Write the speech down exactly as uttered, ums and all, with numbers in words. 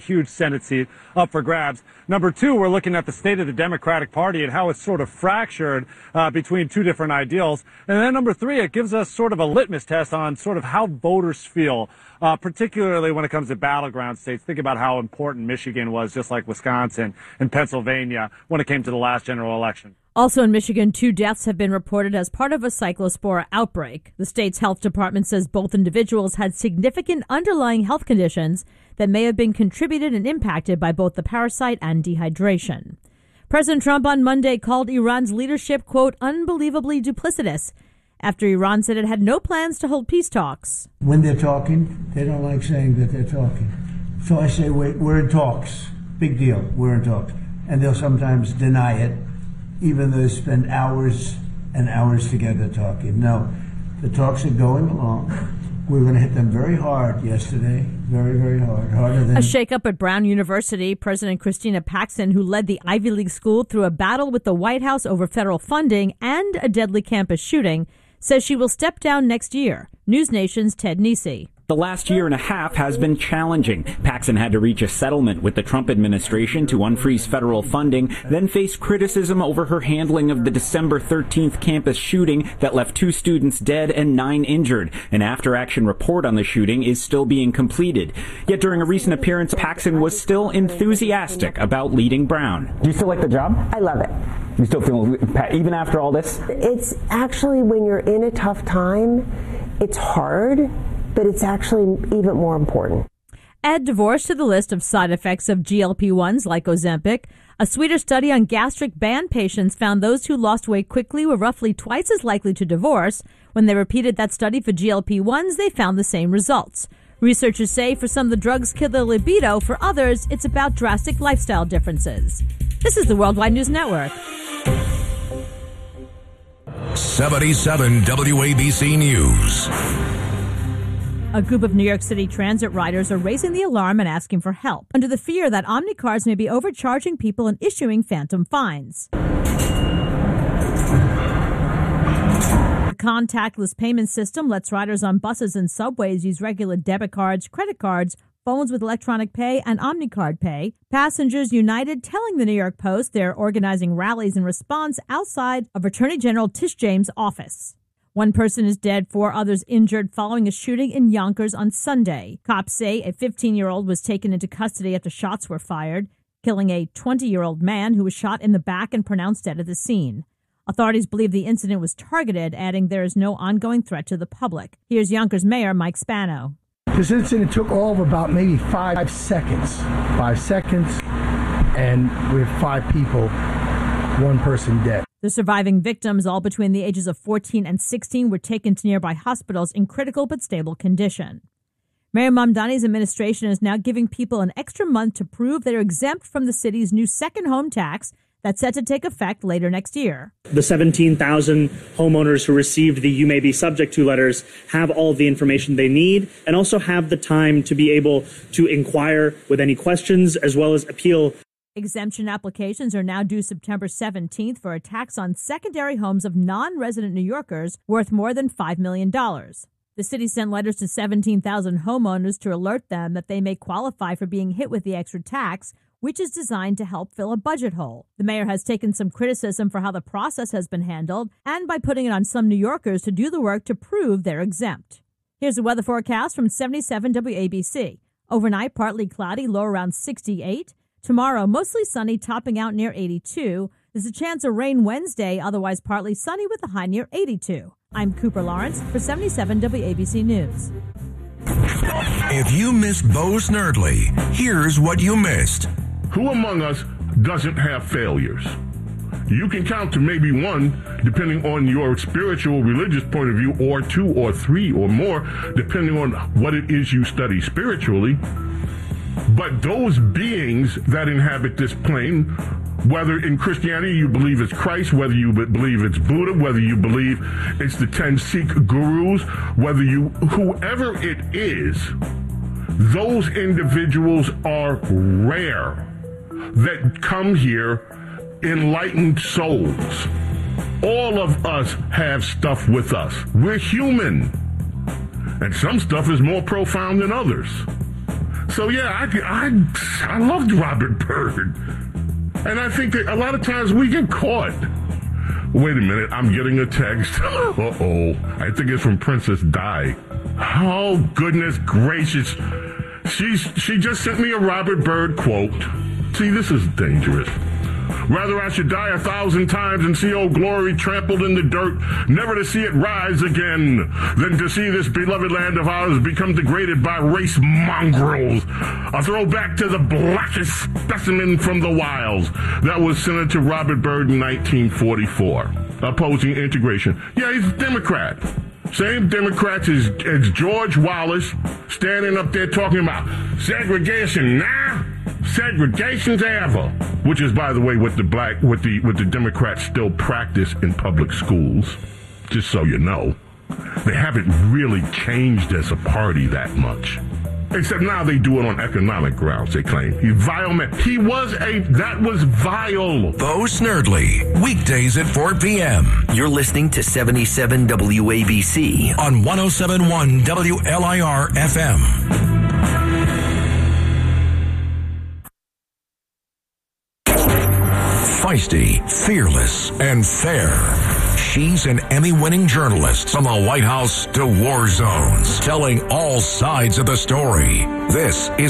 huge Senate seat up for grabs. Number two, we're looking at the state of the Democratic Party and how it's sort of fractured uh, between two different ideals. And then number three, it gives us sort of a litmus test on sort of how voters feel, uh, particularly when it comes to battleground states. Think about how important Michigan was, just like Wisconsin and Pennsylvania, when it came to the last general election. Also in Michigan, two deaths have been reported as part of a cyclospora outbreak. The state's health department says both individuals had significant underlying health conditions that may have been contributed and impacted by both the parasite and dehydration. President Trump on Monday called Iran's leadership, quote, unbelievably duplicitous, after Iran said it had no plans to hold peace talks. When they're talking, they don't like saying that they're talking. So I say, wait, we're in talks. Big deal, we're in talks. And they'll sometimes deny it, even though they spend hours and hours together talking. No, the talks are going along. We were going to hit them very hard yesterday, very, very hard, harder than... A shakeup at Brown University. President Christina Paxson, who led the Ivy League school through a battle with the White House over federal funding and a deadly campus shooting, says she will step down next year. News Nation's Ted Nesi. The last year and a half has been challenging. Paxson had to reach a settlement with the Trump administration to unfreeze federal funding, then faced criticism over her handling of the December thirteenth campus shooting that left two students dead and nine injured. An after-action report on the shooting is still being completed. Yet during a recent appearance, Paxson was still enthusiastic about leading Brown. Do you still like the job? I love it. You still feel, even after all this? It's actually, when you're in a tough time, it's hard, but it's actually even more important. Add divorce to the list of side effects of G L P ones like Ozempic. A Swedish study on gastric band patients found those who lost weight quickly were roughly twice as likely to divorce. When they repeated that study for G L P ones, they found the same results. Researchers say for some, the drugs kill their libido. For others, it's about drastic lifestyle differences. This is the Worldwide News Network. seventy-seven W A B C News. A group of New York City transit riders are raising the alarm and asking for help under the fear that Omnicars may be overcharging people and issuing phantom fines. The contactless payment system lets riders on buses and subways use regular debit cards, credit cards, phones with electronic pay, and Omnicard Pay. Passengers United telling the New York Post they're organizing rallies in response outside of Attorney General Tish James' office. One person is dead, four others injured following a shooting in Yonkers on Sunday. Cops say a fifteen-year-old was taken into custody after shots were fired, killing a twenty-year-old man who was shot in the back and pronounced dead at the scene. Authorities believe the incident was targeted, adding there is no ongoing threat to the public. Here's Yonkers Mayor Mike Spano. This incident took all of about maybe five seconds. Five seconds, and we have five people, one person dead. The surviving victims, all between the ages of fourteen and sixteen, were taken to nearby hospitals in critical but stable condition. Mayor Mamdani's administration is now giving people an extra month to prove they're exempt from the city's new second home tax that's set to take effect later next year. The seventeen thousand homeowners who received the You May Be Subject To letters have all of the information they need and also have the time to be able to inquire with any questions as well as appeal. Exemption applications are now due September seventeenth for a tax on secondary homes of non-resident New Yorkers worth more than five million dollars. The city sent letters to seventeen thousand homeowners to alert them that they may qualify for being hit with the extra tax, which is designed to help fill a budget hole. The mayor has taken some criticism for how the process has been handled and by putting it on some New Yorkers to do the work to prove they're exempt. Here's the weather forecast from seventy-seven W A B C. Overnight, partly cloudy, low around sixty-eight. Tomorrow, mostly sunny, topping out near eighty-two. There's a chance of rain Wednesday, otherwise partly sunny with a high near eighty-two. I'm Cooper Lawrence for seventy-seven W A B C News. If you missed Bo Snerdley, here's what you missed. Who among us doesn't have failures? You can count to maybe one, depending on your spiritual, religious point of view, or two or three or more, depending on what it is you study spiritually. But those beings that inhabit this plane, whether in Christianity you believe it's Christ, whether you believe it's Buddha, whether you believe it's the ten Sikh gurus, whether you, whoever it is, those individuals are rare that come here enlightened souls. All of us have stuff with us. We're human. And some stuff is more profound than others. So, yeah, I, I, I loved Robert Byrd. And I think that a lot of times we get caught. Wait a minute, I'm getting a text. Uh-oh. I think it's from Princess Di. Oh, goodness gracious. She's, she just sent me a Robert Byrd quote. See, this is dangerous. Rather I should die a thousand times and see old glory trampled in the dirt, never to see it rise again, than to see this beloved land of ours become degraded by race mongrels. A throwback to the blackest specimen from the wilds. That was Senator Robert Byrd in nineteen forty-four, opposing integration. Yeah, he's a Democrat. Same Democrats as, as George Wallace, standing up there talking about segregation now, segregation's ever, which is, by the way, what the black, what the, what the Democrats still practice in public schools. Just so you know, they haven't really changed as a party that much. Except now they do it on economic grounds, they claim. He vile man. He was a, that was vile. Bo Snerdley, weekdays at four p.m. You're listening to seventy-seven W A B C on one oh seven point one W L I R F M. Feisty, fearless, and fair. She's an Emmy-winning journalist from the White House to war zones, telling all sides of the story. This is